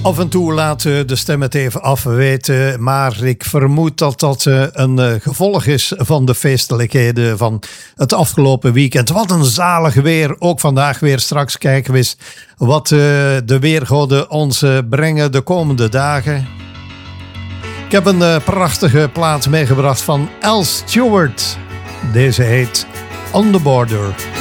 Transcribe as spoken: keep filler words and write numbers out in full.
Af en toe laat de stem het even afweten, maar ik vermoed dat dat een gevolg is van de feestelijkheden van het afgelopen weekend. Wat een zalig weer, ook vandaag weer. Straks kijken we eens wat de weergoden ons brengen de komende dagen. Ik heb een prachtige plaat meegebracht van Al Stewart. Deze heet On The Border.